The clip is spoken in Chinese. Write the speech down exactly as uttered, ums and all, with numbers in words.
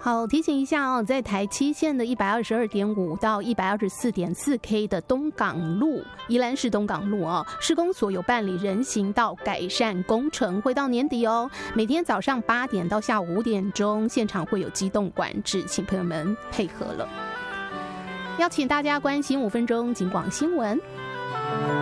好，提醒一下哦，在台七线的一百二十二点五到一百二十四点四 K 的东港路，宜兰市东港路哦，施工所有办理人行道改善工程，会到年底哦。每天早上八点到下午五点钟，现场会有机动管制，请朋友们配合了。邀请大家关心五分钟警广新闻。